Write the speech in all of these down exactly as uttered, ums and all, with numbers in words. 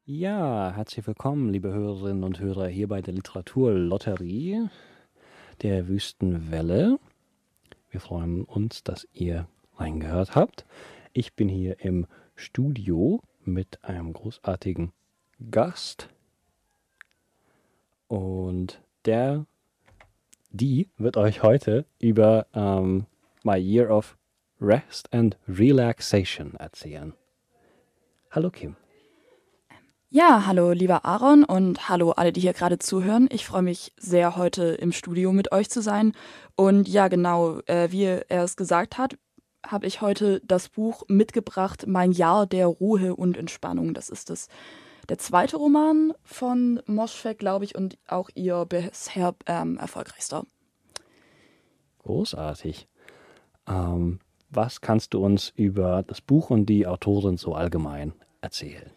Ja, herzlich willkommen, liebe Hörerinnen und Hörer, hier bei der Literaturlotterie der Wüstenwelle. Wir freuen uns, dass ihr reingehört habt. Ich bin hier im Studio mit einem großartigen Gast und der, die wird euch heute über ähm, My Year of Rest and Relaxation erzählen. Hallo Kim. Ja, hallo lieber Aaron und hallo alle, die hier gerade zuhören. Ich freue mich sehr, heute im Studio mit euch zu sein. Und ja, genau, äh, wie er es gesagt hat, habe ich heute das Buch mitgebracht, Mein Jahr der Ruhe und Entspannung. Das ist das, der zweite Roman von Moschfegh, glaube ich, und auch ihr bisher ähm, erfolgreichster. Großartig. Ähm, was kannst du uns über das Buch und die Autorin so allgemein erzählen?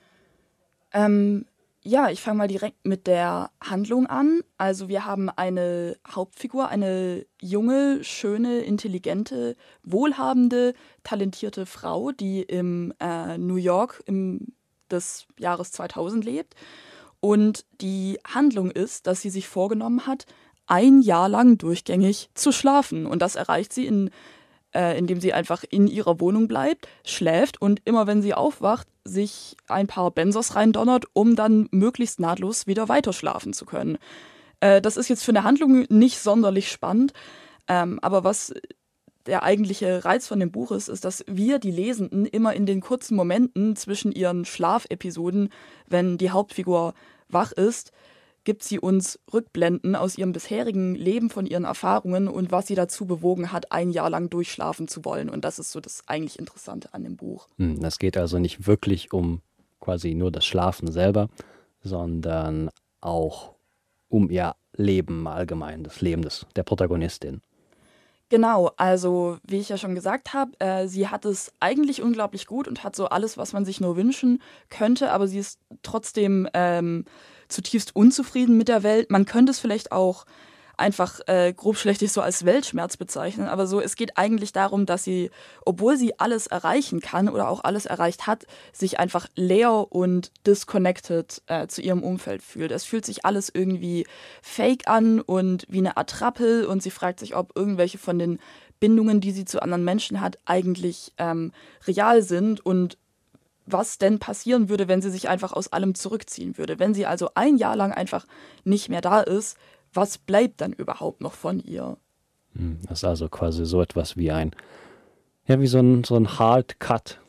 Ähm, ja, ich fange mal direkt mit der Handlung an. Also wir haben eine Hauptfigur, eine junge, schöne, intelligente, wohlhabende, talentierte Frau, die im äh, New York im, des Jahres zweitausend lebt. Und die Handlung ist, dass sie sich vorgenommen hat, ein Jahr lang durchgängig zu schlafen. Und das erreicht sie in äh, indem sie einfach in ihrer Wohnung bleibt, schläft und immer wenn sie aufwacht, sich ein paar Benzos reindonnert, um dann möglichst nahtlos wieder weiter schlafen zu können. Äh, das ist jetzt für eine Handlung nicht sonderlich spannend, ähm, aber was der eigentliche Reiz von dem Buch ist, ist, dass wir, die Lesenden, immer in den kurzen Momenten zwischen ihren Schlafepisoden, wenn die Hauptfigur wach ist, gibt sie uns Rückblenden aus ihrem bisherigen Leben, von ihren Erfahrungen und was sie dazu bewogen hat, ein Jahr lang durchschlafen zu wollen. Und das ist so das eigentlich Interessante an dem Buch. Hm, Es geht also nicht wirklich um quasi nur das Schlafen selber, sondern auch um ihr Leben allgemein, das Leben des, der Protagonistin. Genau, also wie ich ja schon gesagt habe, äh, sie hat es eigentlich unglaublich gut und hat so alles, was man sich nur wünschen könnte, aber sie ist trotzdem ähm, zutiefst unzufrieden mit der Welt. Man könnte es vielleicht auch einfach äh, grobschlächtig so als Weltschmerz bezeichnen, aber so, es geht eigentlich darum, dass sie, obwohl sie alles erreichen kann oder auch alles erreicht hat, sich einfach leer und disconnected äh, zu ihrem Umfeld fühlt. Es fühlt sich alles irgendwie fake an und wie eine Attrappe und sie fragt sich, ob irgendwelche von den Bindungen, die sie zu anderen Menschen hat, eigentlich ähm, real sind und was denn passieren würde, wenn sie sich einfach aus allem zurückziehen würde. Wenn sie also ein Jahr lang einfach nicht mehr da ist, was bleibt dann überhaupt noch von ihr? Hm, Das ist also quasi so etwas wie ein, ja, wie so ein, so ein Hard Cut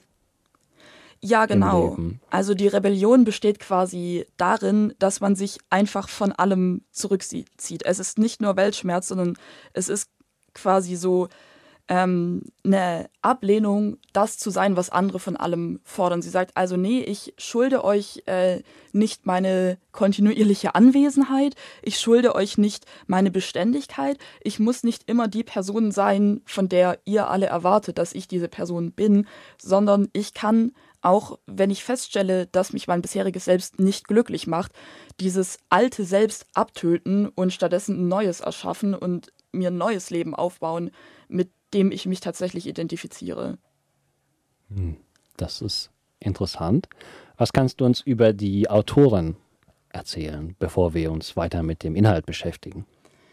Ja, im genau. Leben. Also die Rebellion besteht quasi darin, dass man sich einfach von allem zurückzieht. Es ist nicht nur Weltschmerz, sondern es ist quasi so ähm, eine Ablehnung, das zu sein, was andere von allem fordern. Sie sagt also, nee, ich schulde euch äh, nicht meine kontinuierliche Anwesenheit, ich schulde euch nicht meine Beständigkeit, ich muss nicht immer die Person sein, von der ihr alle erwartet, dass ich diese Person bin, sondern ich kann, auch wenn ich feststelle, dass mich mein bisheriges Selbst nicht glücklich macht, dieses alte Selbst abtöten und stattdessen ein neues erschaffen und mir ein neues Leben aufbauen, mit dem ich mich tatsächlich identifiziere. Hm, Das ist interessant. Was kannst du uns über die Autorin erzählen, bevor wir uns weiter mit dem Inhalt beschäftigen?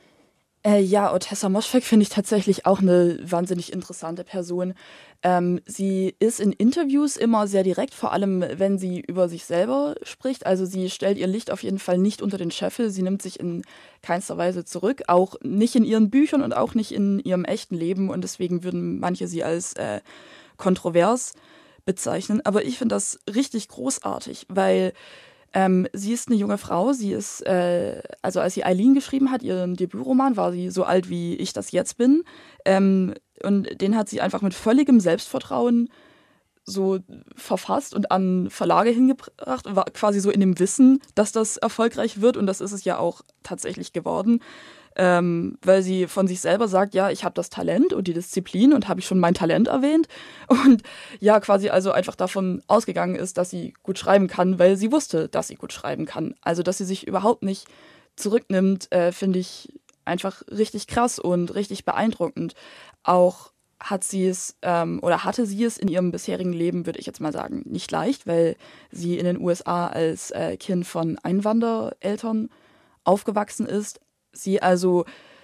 Äh, ja, Ottessa Moschfegh finde ich tatsächlich auch eine wahnsinnig interessante Person. Ähm, sie ist in Interviews immer sehr direkt, vor allem wenn sie über sich selber spricht. Also sie stellt ihr Licht auf jeden Fall nicht unter den Scheffel. Sie nimmt sich in keinster Weise zurück, auch nicht in ihren Büchern und auch nicht in ihrem echten Leben. Und deswegen würden manche sie als äh, kontrovers bezeichnen. Aber ich finde das richtig großartig, weil ähm, sie ist eine junge Frau. Sie ist, äh, also als sie Eileen geschrieben hat, ihren Debütroman, war sie so alt, wie ich das jetzt bin. Ähm, und den hat sie einfach mit völligem Selbstvertrauen so verfasst und an Verlage hingebracht, war quasi so in dem Wissen, dass das erfolgreich wird. Und das ist es ja auch tatsächlich geworden. Ähm, weil sie von sich selber sagt, ja, ich habe das Talent und die Disziplin und habe ich schon mein Talent erwähnt und ja, quasi also einfach davon ausgegangen ist, dass sie gut schreiben kann, weil sie wusste, dass sie gut schreiben kann. Also, dass sie sich überhaupt nicht zurücknimmt, äh, finde ich einfach richtig krass und richtig beeindruckend. Auch hat sie es ähm, oder hatte sie es in ihrem bisherigen Leben, würde ich jetzt mal sagen, nicht leicht, weil sie in den U S A als äh, Kind von Einwandereltern aufgewachsen ist. Sie also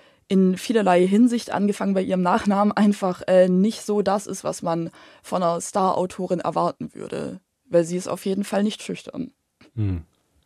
in vielerlei Hinsicht, angefangen bei ihrem Nachnamen, einfach äh, nicht so das ist, was man von einer Star-Autorin erwarten würde. Weil sie ist auf jeden Fall nicht schüchtern. Hm.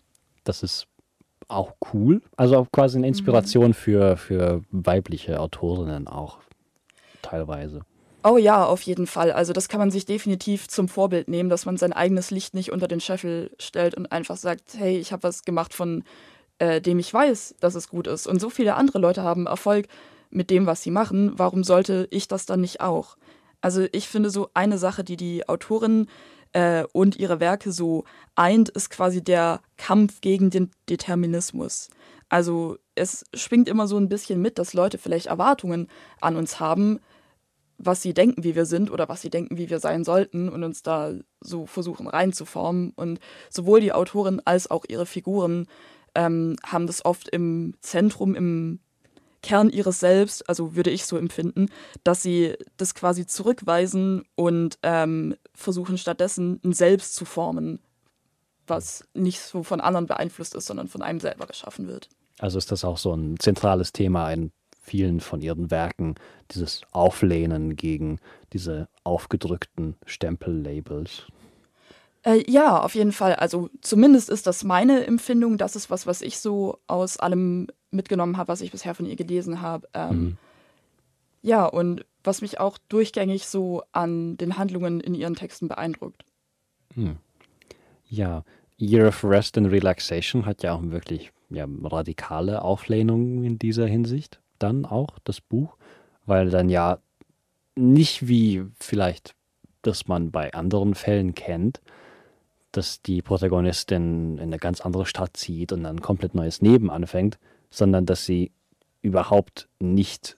Das ist auch cool. Also auch quasi eine Inspiration mhm. für, für weibliche Autorinnen auch teilweise. Oh ja, auf jeden Fall. Also das kann man sich definitiv zum Vorbild nehmen, dass man sein eigenes Licht nicht unter den Scheffel stellt und einfach sagt, hey, ich habe was gemacht, von äh, dem ich weiß, dass es gut ist. Und so viele andere Leute haben Erfolg mit dem, was sie machen. Warum sollte ich das dann nicht auch? Also ich finde, so eine Sache, die die Autorin äh, und ihre Werke so eint, ist quasi der Kampf gegen den Determinismus. Also es schwingt immer so ein bisschen mit, dass Leute vielleicht Erwartungen an uns haben, was sie denken, wie wir sind oder was sie denken, wie wir sein sollten und uns da so versuchen reinzuformen. Und sowohl die Autorin als auch ihre Figuren ähm, haben das oft im Zentrum, im Kern ihres Selbst, also würde ich so empfinden, dass sie das quasi zurückweisen und ähm, versuchen stattdessen ein Selbst zu formen, was nicht so von anderen beeinflusst ist, sondern von einem selber geschaffen wird. Also ist das auch so ein zentrales Thema in vielen von ihren Werken, dieses Auflehnen gegen diese aufgedrückten Stempellabels. Äh, ja, auf jeden Fall. Also zumindest ist das meine Empfindung. Das ist was, was ich so aus allem mitgenommen habe, was ich bisher von ihr gelesen habe. Ähm, mhm. Ja, und was mich auch durchgängig so an den Handlungen in ihren Texten beeindruckt. Hm. Ja, Year of Rest and Relaxation hat ja auch wirklich ja, radikale Auflehnungen in dieser Hinsicht. Dann auch das Buch, weil dann ja nicht wie vielleicht, dass man bei anderen Fällen kennt, dass die Protagonistin in eine ganz andere Stadt zieht und dann ein komplett neues Leben anfängt, sondern dass sie überhaupt nicht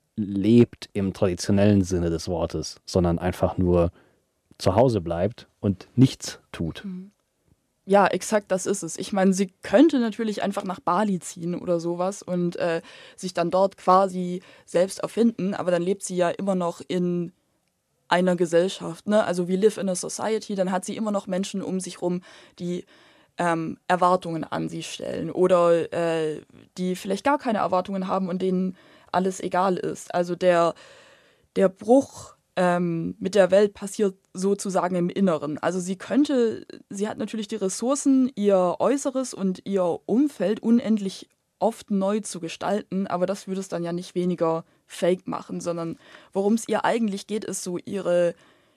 lebt im traditionellen Sinne des Wortes, sondern einfach nur zu Hause bleibt und nichts tut. Mhm. Ja, exakt, das ist es. Ich meine, sie könnte natürlich einfach nach Bali ziehen oder sowas und äh, sich dann dort quasi selbst erfinden, aber dann lebt sie ja immer noch in einer Gesellschaft, ne? Also we live in a society, dann hat sie immer noch Menschen um sich rum, die ähm, Erwartungen an sie stellen oder äh, die vielleicht gar keine Erwartungen haben und denen alles egal ist. Also der, der Bruch ähm, mit der Welt passiert sozusagen im Inneren. Also sie könnte, sie hat natürlich die Ressourcen, ihr Äußeres und ihr Umfeld unendlich oft neu zu gestalten, aber das würde es dann ja nicht weniger fake machen, sondern worum es ihr eigentlich geht, ist so ihre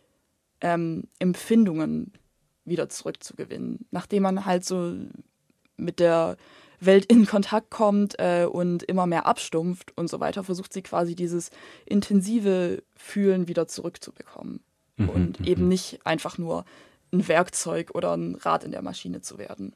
ähm, Empfindungen wieder zurückzugewinnen. Nachdem man halt so mit der Welt in Kontakt kommt äh, und immer mehr abstumpft und so weiter, versucht sie quasi dieses intensive Fühlen wieder zurückzubekommen. Mhm, und m- eben nicht einfach nur ein Werkzeug oder ein Rad in der Maschine zu werden.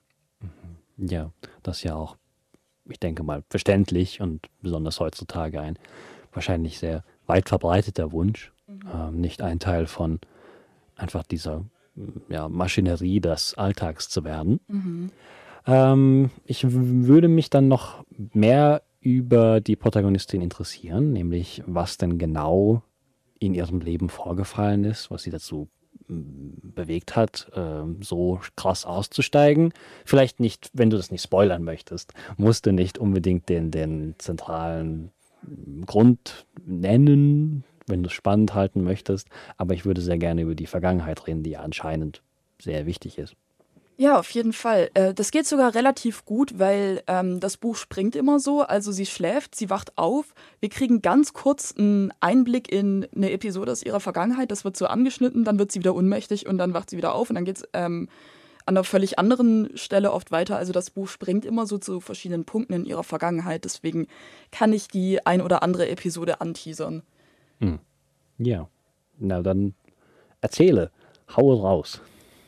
Ja, das ist ja auch, ich denke mal, verständlich und besonders heutzutage ein wahrscheinlich sehr weit verbreiteter Wunsch, mhm. ähm, nicht ein Teil von einfach dieser ja, Maschinerie des Alltags zu werden. Mhm. Ähm, ich w- würde mich dann noch mehr über die Protagonistin interessieren, nämlich was denn genau in ihrem Leben vorgefallen ist, was sie dazu m, bewegt hat, ähm, so krass auszusteigen. Vielleicht nicht, wenn du das nicht spoilern möchtest, musst du nicht unbedingt den, den zentralen Grund nennen, wenn du es spannend halten möchtest, aber ich würde sehr gerne über die Vergangenheit reden, die ja anscheinend sehr wichtig ist. Ja, auf jeden Fall. Äh, das geht sogar relativ gut, weil ähm, das Buch springt immer so. Also sie schläft, sie wacht auf. Wir kriegen ganz kurz einen Einblick in eine Episode aus ihrer Vergangenheit. Das wird so angeschnitten, dann wird sie wieder ohnmächtig und dann wacht sie wieder auf und dann geht es ähm, an einer völlig anderen Stelle oft weiter. Also das Buch springt immer so zu verschiedenen Punkten in ihrer Vergangenheit. Deswegen kann ich die ein oder andere Episode anteasern. Hm. Ja, na dann erzähle, haue raus.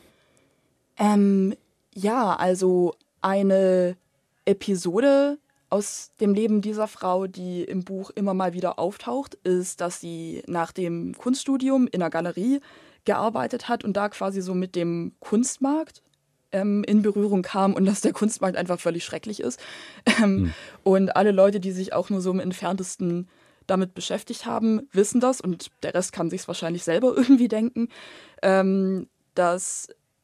Ähm, ja, also eine Episode aus dem Leben dieser Frau, die im Buch immer mal wieder auftaucht, ist, dass sie nach dem Kunststudium in einer Galerie gearbeitet hat und da quasi so mit dem Kunstmarkt ähm, in Berührung kam und dass der Kunstmarkt einfach völlig schrecklich ist. Ähm, Hm. Und alle Leute, die sich auch nur so im Entferntesten damit beschäftigt haben, wissen das und der Rest kann sich es wahrscheinlich selber irgendwie denken, ähm, dass,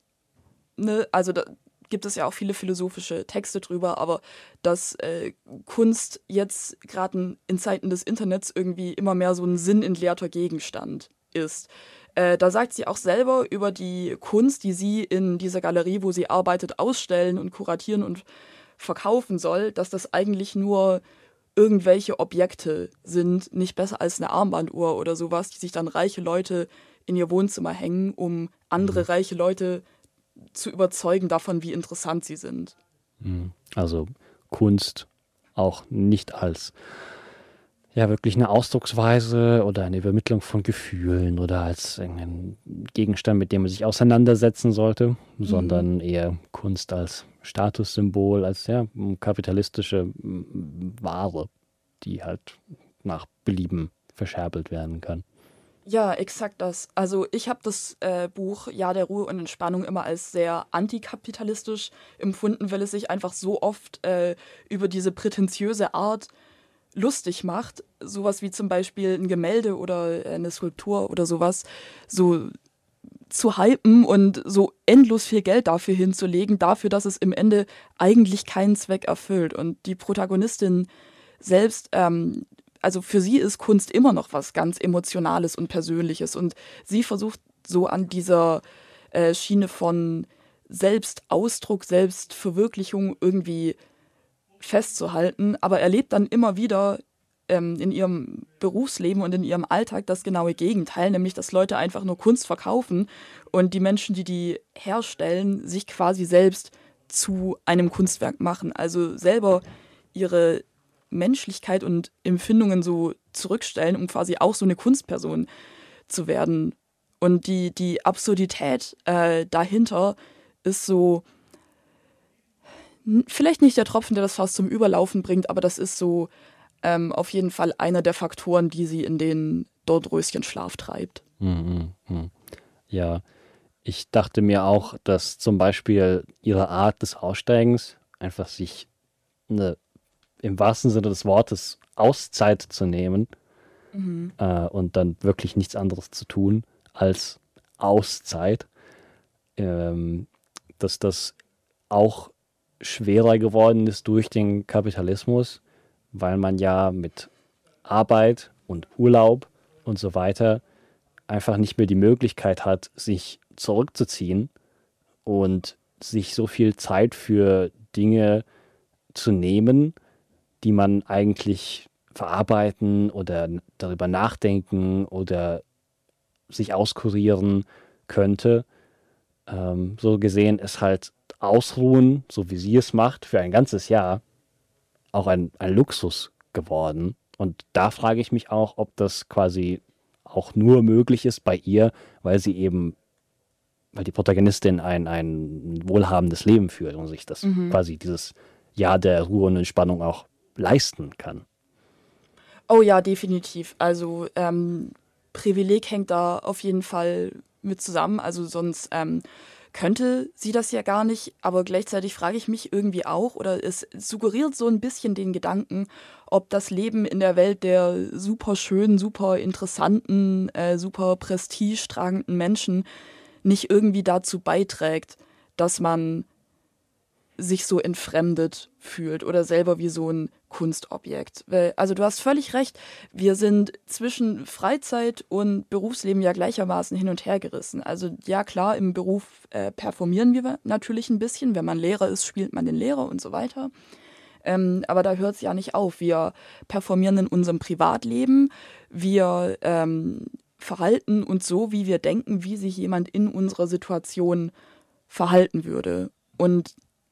ne, also da gibt es ja auch viele philosophische Texte drüber, aber dass äh, Kunst jetzt gerade in Zeiten des Internets irgendwie immer mehr so ein sinnentleerter Gegenstand ist. Äh, da sagt sie auch selber über die Kunst, die sie in dieser Galerie, wo sie arbeitet, ausstellen und kuratieren und verkaufen soll, dass das eigentlich nur irgendwelche Objekte sind, nicht besser als eine Armbanduhr oder sowas, die sich dann reiche Leute in ihr Wohnzimmer hängen, um andere Mhm. reiche Leute zu überzeugen davon, wie interessant sie sind. Mhm. Also Kunst auch nicht als ja wirklich eine Ausdrucksweise oder eine Übermittlung von Gefühlen oder als ein Gegenstand, mit dem man sich auseinandersetzen sollte, Mhm. sondern eher Kunst als Statussymbol, als ja kapitalistische mm, Ware, die halt nach Belieben verscherbelt werden kann. Ja, exakt das. Also ich habe das äh, Buch Jahr der Ruhe und Entspannung immer als sehr antikapitalistisch empfunden, weil es sich einfach so oft äh, über diese prätentiöse Art lustig macht. Sowas wie zum Beispiel ein Gemälde oder äh, eine Skulptur oder sowas, so zu hypen und so endlos viel Geld dafür hinzulegen, dafür, dass es im Ende eigentlich keinen Zweck erfüllt. Und die Protagonistin selbst, ähm, also für sie ist Kunst immer noch was ganz Emotionales und Persönliches. Und sie versucht so an dieser äh, Schiene von Selbstausdruck, Selbstverwirklichung irgendwie festzuhalten, aber erlebt dann immer wieder ähm, in ihrem Berufsleben und in ihrem Alltag das genaue Gegenteil, nämlich dass Leute einfach nur Kunst verkaufen und die Menschen, die die herstellen, sich quasi selbst zu einem Kunstwerk machen, also selber ihre Menschlichkeit und Empfindungen so zurückstellen, um quasi auch so eine Kunstperson zu werden. Und die, die Absurdität äh, dahinter ist so, n- vielleicht nicht der Tropfen, der das Fass zum Überlaufen bringt, aber das ist so ähm, auf jeden Fall einer der Faktoren, die sie in den Dornröschenschlaf treibt. Mhm, mhm. Ja, ich dachte mir auch, dass zum Beispiel ihre Art des Aussteigens einfach sich eine, im wahrsten Sinne des Wortes Auszeit zu nehmen Mhm. äh, und dann wirklich nichts anderes zu tun als Auszeit, ähm, dass das auch schwerer geworden ist durch den Kapitalismus, weil man ja mit Arbeit und Urlaub und so weiter einfach nicht mehr die Möglichkeit hat, sich zurückzuziehen und sich so viel Zeit für Dinge zu nehmen, die man eigentlich verarbeiten oder darüber nachdenken oder sich auskurieren könnte. Ähm, so gesehen ist halt Ausruhen, so wie sie es macht, für ein ganzes Jahr auch ein, ein Luxus geworden. Und da frage ich mich auch, ob das quasi auch nur möglich ist bei ihr, weil sie eben, weil die Protagonistin ein, ein wohlhabendes Leben führt und sich das Mhm. quasi dieses Jahr der Ruhe und Entspannung auch leisten kann. Oh ja, definitiv. Also ähm, Privileg hängt da auf jeden Fall mit zusammen. Also sonst ähm, könnte sie das ja gar nicht. Aber gleichzeitig frage ich mich irgendwie auch, oder es suggeriert so ein bisschen den Gedanken, ob das Leben in der Welt der super schönen, super interessanten, äh, super prestigetragenden Menschen nicht irgendwie dazu beiträgt, dass man sich so entfremdet fühlt oder selber wie so ein Kunstobjekt. Weil, also du hast völlig recht, wir sind zwischen Freizeit und Berufsleben ja gleichermaßen hin und her gerissen. Also ja klar, im Beruf äh, performieren wir natürlich ein bisschen. Wenn man Lehrer ist, spielt man den Lehrer und so weiter. Ähm, aber da hört es ja nicht auf. Wir performieren in unserem Privatleben. Wir ähm, verhalten uns so, wie wir denken, wie sich jemand in unserer Situation verhalten würde. Und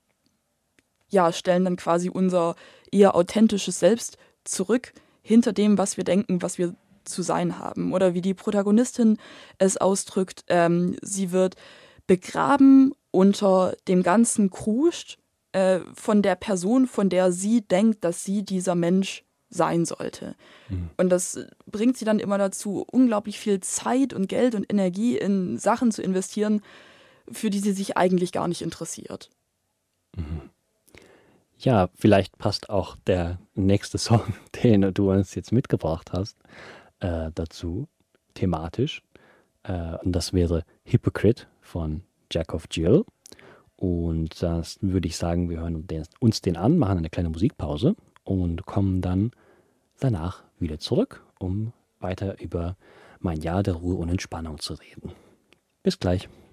ja, stellen dann quasi unser eher authentisches Selbst zurück hinter dem, was wir denken, was wir zu sein haben. Oder wie die Protagonistin es ausdrückt, ähm, sie wird begraben unter dem ganzen Kruscht äh, von der Person, von der sie denkt, dass sie dieser Mensch sein sollte. Mhm. Und das bringt sie dann immer dazu, unglaublich viel Zeit und Geld und Energie in Sachen zu investieren, für die sie sich eigentlich gar nicht interessiert. Mhm. Ja, vielleicht passt auch der nächste Song, den du uns jetzt mitgebracht hast, äh, dazu, thematisch. Äh, und das wäre Hypocrite von Jack of Jill. Und das würde ich sagen, wir hören uns den an, machen eine kleine Musikpause und kommen dann danach wieder zurück, um weiter über mein Jahr der Ruhe und Entspannung zu reden. Bis gleich.